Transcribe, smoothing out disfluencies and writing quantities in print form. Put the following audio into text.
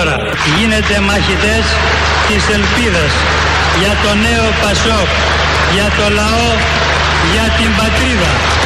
τώρα γίνετε μαχητές της ελπίδας για το νέο Πασόκ, για το λαό, για την πατρίδα.